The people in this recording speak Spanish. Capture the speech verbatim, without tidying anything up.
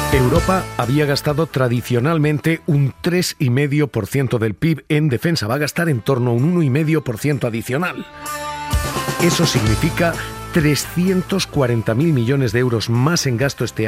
Europa había gastado tradicionalmente un tres coma cinco por ciento del P I B en defensa. Va a gastar en torno a un uno coma cinco por ciento adicional. Eso significa trescientos cuarenta mil millones de euros más en gasto este año.